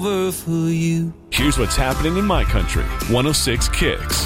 For you. Here's what's happening in my country. 106 Kicks.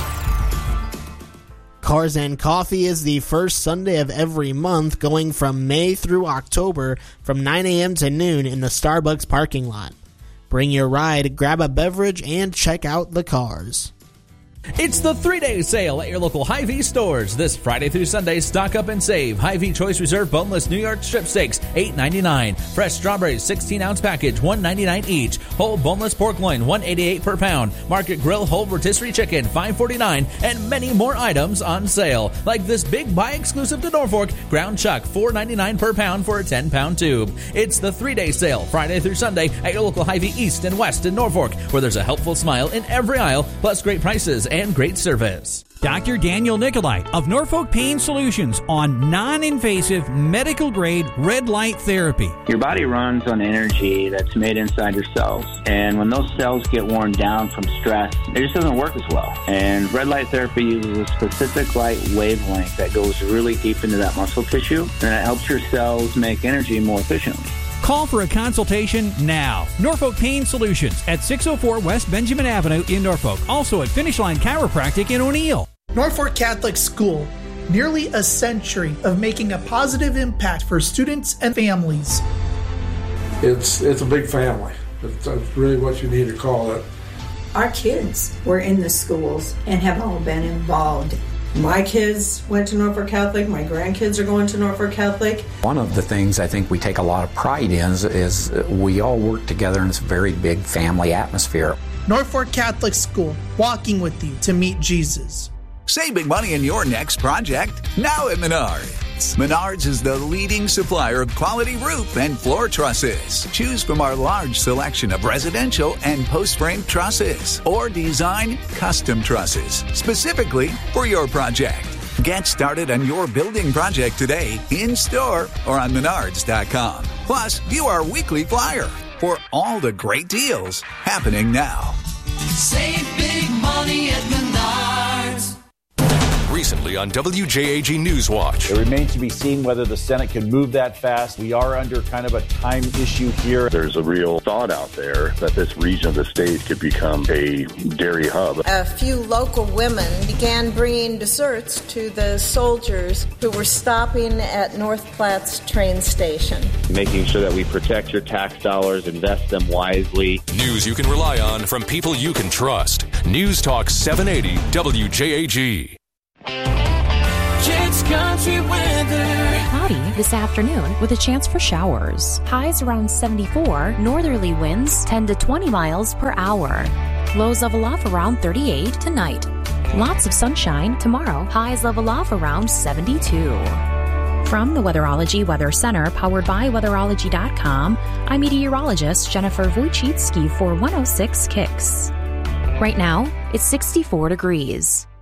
Cars and Coffee is the first Sunday of every month, going from May through October from 9 a.m. to noon in the Starbucks parking lot. Bring your ride, grab a beverage, and check out the cars. It's the 3-day sale at your local Hy-Vee stores. This Friday through Sunday, stock up and save. Hy-Vee Choice Reserve Boneless New York Strip Steaks, $8.99. Fresh strawberries, 16-ounce package, $1.99 each. Whole boneless pork loin, $1.88 per pound. Market Grill whole rotisserie chicken, $5.49. And many more items on sale, like this big buy exclusive to Norfolk ground chuck, $4.99 per pound for a 10-pound tube. It's the 3-day sale, Friday through Sunday, at your local Hy-Vee East and West in Norfolk, where there's a helpful smile in every aisle, plus great prices and great service. Dr. Daniel Nicolai of Norfolk Pain Solutions on non-invasive medical-grade red light therapy. Your body runs on energy that's made inside your cells. And when those cells get worn down from stress, it just doesn't work as well. And red light therapy uses a specific light wavelength that goes really deep into that muscle tissue, and it helps your cells make energy more efficiently. Call for a consultation now. Norfolk Pain Solutions at 604 West Benjamin Avenue in Norfolk. Also at Finish Line Chiropractic in O'Neill. Norfolk Catholic School. Nearly a century of making a positive impact for students and families. It's a big family. That's really what you need to call it. Our kids were in the schools and have all been involved. My kids went to Norfolk Catholic. My grandkids are going to Norfolk Catholic. One of the things I think we take a lot of pride in is we all work together in this very big family atmosphere. Norfolk Catholic School, walking with you to meet Jesus. Save big money in your next project now at Menards. Menards is the leading supplier of quality roof and floor trusses. Choose from our large selection of residential and post-frame trusses or design custom trusses specifically for your project. Get started on your building project today in store or on Menards.com. Plus, view our weekly flyer for all the great deals happening now. Save big money at Menards. Recently on WJAG Newswatch. It remains to be seen whether the Senate can move that fast. We are under kind of a time issue here. There's a real thought out there that this region of the state could become a dairy hub. A few local women began bringing desserts to the soldiers who were stopping at North Platte's train station. Making sure that we protect your tax dollars, invest them wisely. News you can rely on from people you can trust. News Talk 780 WJAG. Kids Country weather. Cloudy this afternoon with a chance for showers. Highs around 74, northerly winds 10 to 20 miles per hour. Lows level off around 38 tonight. Lots of sunshine tomorrow. Highs level off around 72. From the Weatherology Weather Center, powered by Weatherology.com, I'm meteorologist Jennifer Wojcicki for 106 Kicks. Right now, it's 64 degrees.